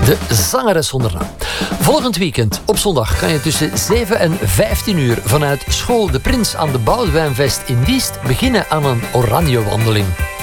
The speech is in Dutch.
De zangeres zonder naam. Volgend weekend op zondag kan je tussen 7 en 15 uur vanuit school De Prins aan de Boudewijnvest in Diest beginnen aan een oranjewandeling.